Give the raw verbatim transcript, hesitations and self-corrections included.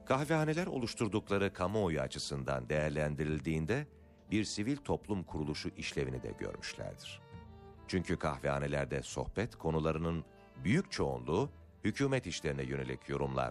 Kahvehaneler oluşturdukları kamuoyu açısından değerlendirildiğinde bir sivil toplum kuruluşu işlevini de görmüşlerdir. Çünkü kahvehanelerde sohbet konularının büyük çoğunluğu hükümet işlerine yönelik yorumlar